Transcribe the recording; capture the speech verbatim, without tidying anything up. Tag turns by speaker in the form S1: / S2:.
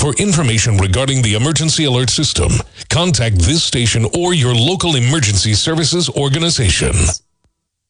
S1: For information regarding the emergency alert system, contact this station or your local emergency services organization.